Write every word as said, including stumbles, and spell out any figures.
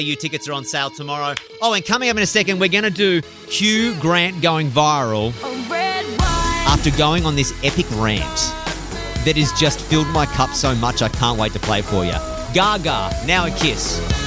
You tickets are on sale tomorrow. Oh, and coming up in a second, we're going to do Hugh Grant going viral after going on this epic rant that has just filled my cup so much I can't wait to play for you. Gaga, Now a Kiss.